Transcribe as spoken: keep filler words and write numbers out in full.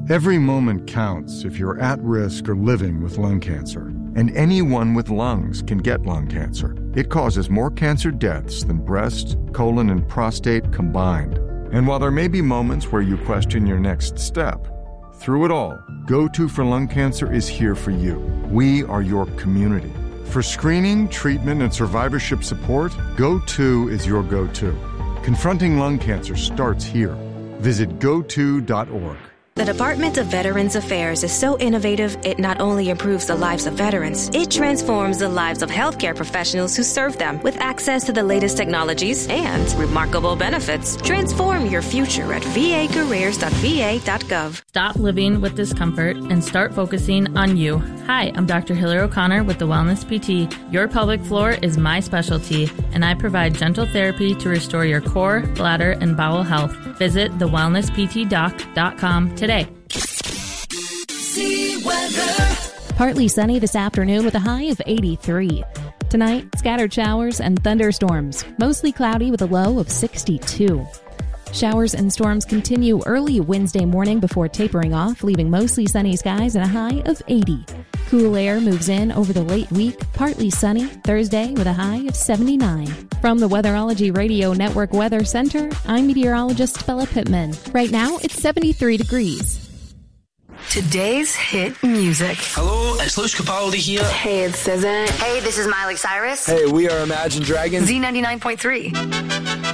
Every moment counts if you're at risk or living with lung cancer. And anyone with lungs can get lung cancer. It causes more cancer deaths than breast, colon, and prostate combined. And while there may be moments where you question your next step, through it all, Go To for Lung Cancer is here for you. We are your community. For screening, treatment, and survivorship support, Go To is your go-to. Confronting lung cancer starts here. Visit go to dot org. The Department of Veterans Affairs is so innovative, it not only improves the lives of veterans, it transforms the lives of healthcare professionals who serve them with access to the latest technologies and remarkable benefits. Transform your future at v a careers dot v a dot gov. Stop living with discomfort and start focusing on you. Hi, I'm Doctor Hillary O'Connor with the Wellness P T. Your pelvic floor is my specialty, and I provide gentle therapy to restore your core, bladder, and bowel health. Visit the wellness p t doc dot com today. See weather. Partly sunny this afternoon with a high of eighty-three. Tonight, scattered showers and thunderstorms, mostly cloudy with a low of sixty-two. Showers and storms continue early Wednesday morning before tapering off, leaving mostly sunny skies and a high of eighty. Cool air moves in over the late week, partly sunny Thursday with a high of seventy-nine. From the Weatherology Radio Network Weather Center, I'm meteorologist Bella Pittman. Right now, it's seventy-three degrees. Today's hit music. Hello, it's Luis Capaldi here. Hey, it's S Z A. Hey, this is Miley Cyrus. Hey, we are Imagine Dragons. Z ninety-nine point three.